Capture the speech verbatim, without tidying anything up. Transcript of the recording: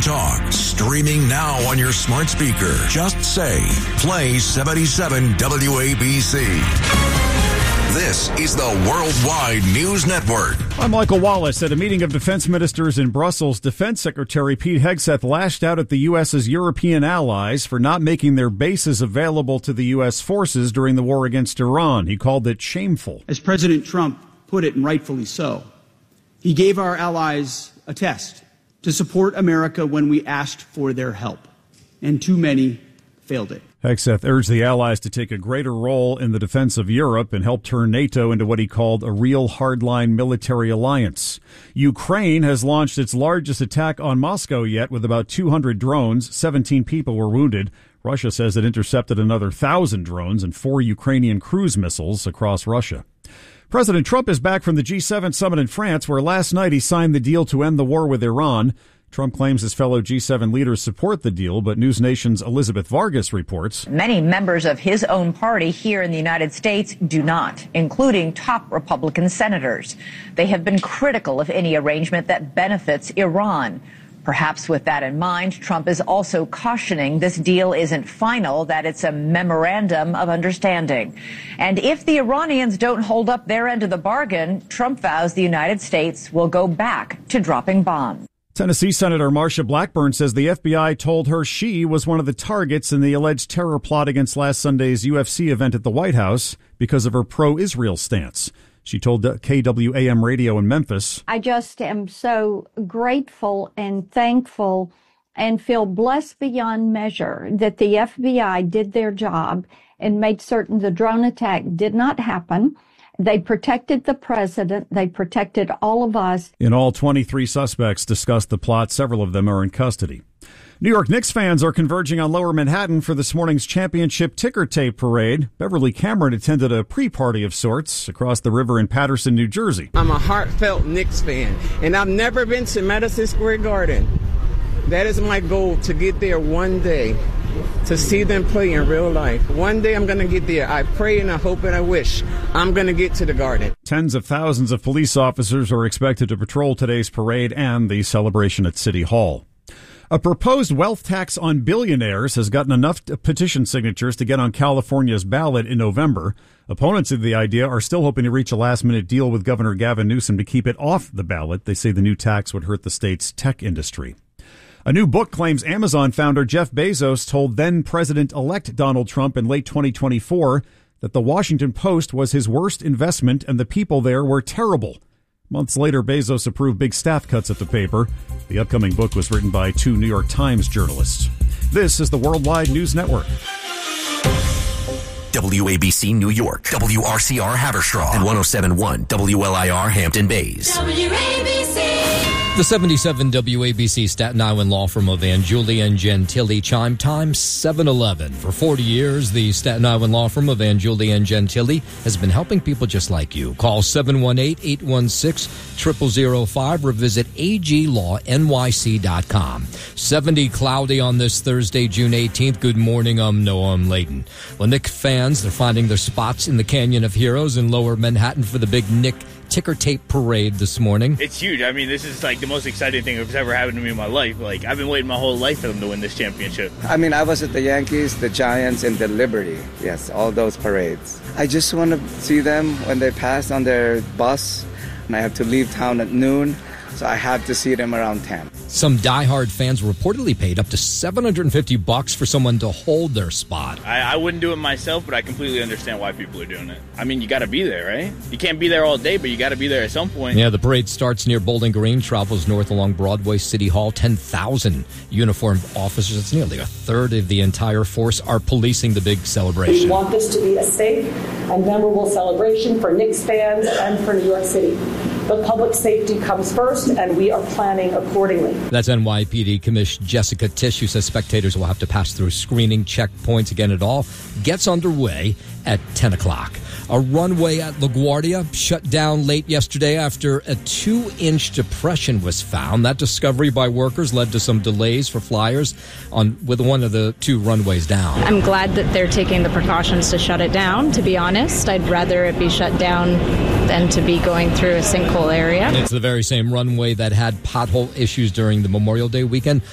talk. Streaming now on your smart speaker. Just say, play seventy-seven W A B C. This is the Worldwide News Network. I'm Michael Wallace. At a meeting of defense ministers in Brussels, Defense Secretary Pete Hegseth lashed out at the U S's European allies for not making their bases available to the U S forces during the war against Iran. He called it shameful. As President Trump put it, and rightfully so, he gave our allies a test to support America when we asked for their help, and too many failed it. Hegseth urged the allies to take a greater role in the defense of Europe and help turn NATO into what he called a real hardline military alliance. Ukraine has launched its largest attack on Moscow yet with about two hundred drones. seventeen people were wounded. Russia says it intercepted another one thousand drones and four Ukrainian cruise missiles across Russia. President Trump is back from the G seven summit in France, where last night he signed the deal to end the war with Iran. Trump claims his fellow G seven leaders support the deal, but News Nation's Elizabeth Vargas reports many members of his own party here in the United States do not, including top Republican senators. They have been critical of any arrangement that benefits Iran. Perhaps with that in mind, Trump is also cautioning this deal isn't final, that it's a memorandum of understanding. And if the Iranians don't hold up their end of the bargain, Trump vows the United States will go back to dropping bombs. Tennessee Senator Marsha Blackburn says the F B I told her she was one of the targets in the alleged terror plot against last Sunday's U F C event at the White House because of her pro-Israel stance. She told K W A M radio in Memphis, I just am so grateful and thankful and feel blessed beyond measure that the F B I did their job and made certain the drone attack did not happen. They protected the president. They protected all of us. In all, twenty-three suspects discussed the plot. Several of them are in custody. New York Knicks fans are converging on Lower Manhattan for this morning's championship ticker tape parade. Beverly Cameron attended a pre-party of sorts across the river in Paterson, New Jersey. I'm a heartfelt Knicks fan, and I've never been to Madison Square Garden. That is my goal, to get there one day, to see them play in real life. One day I'm going to get there. I pray and I hope and I wish I'm going to get to the Garden. Tens of thousands of police officers are expected to patrol today's parade and the celebration at City Hall. A proposed wealth tax on billionaires has gotten enough petition signatures to get on California's ballot in November. Opponents of the idea are still hoping to reach a last-minute deal with Governor Gavin Newsom to keep it off the ballot. They say the new tax would hurt the state's tech industry. A new book claims Amazon founder Jeff Bezos told then-President-elect Donald Trump in late twenty twenty-four that the Washington Post was his worst investment and the people there were terrible. Months later, Bezos approved big staff cuts at the paper. The upcoming book was written by two New York Times journalists. This is the Worldwide News Network. W A B C New York, W R C R Haverstraw, and one oh seven point one W L I R Hampton Bays. W A B C. The seventy-seven W A B C Staten Island law firm of Ann Julie and Gentili. Chime time seven eleven. For forty years, the Staten Island law firm of Ann Julie and Gentili has been helping people just like you. Call seven one eight, eight one six, zero zero zero five or visit a g law n y c dot com. seventy cloudy on this Thursday, June eighteenth. Good morning, I'm Noam Layden. Well, Knick fans, they're finding their spots in the Canyon of Heroes in Lower Manhattan for the big Knick ticker tape parade this morning. It's huge. I mean, this is like the most exciting thing that's ever happened to me in my life. Like, I've been waiting my whole life for them to win this championship. I mean, I was at the Yankees, the Giants, and the Liberty. Yes, all those parades. I just want to see them when they pass on their bus, and I have to leave town at noon, so I have to see them around ten. Some diehard fans reportedly paid up to seven hundred fifty bucks for someone to hold their spot. I, I wouldn't do it myself, but I completely understand why people are doing it. I mean, you got to be there, right? You can't be there all day, but you got to be there at some point. Yeah, the parade starts near Bowling Green, travels north along Broadway, City Hall. ten thousand uniformed officers, it's nearly a third of the entire force, are policing the big celebration. We want this to be a safe and memorable celebration for Knicks fans and for New York City. But public safety comes first, and we are planning accordingly. That's N Y P D Commissioner Jessica Tisch, who says spectators will have to pass through screening checkpoints. Again, it all gets underway at ten o'clock. A runway at LaGuardia shut down late yesterday after a two-inch depression was found. That discovery by workers led to some delays for flyers on with one of the two runways down. I'm glad that they're taking the precautions to shut it down, to be honest. I'd rather it be shut down than to be going through a sinkhole area. It's the very same runway that had pothole issues during the Memorial Day weekend.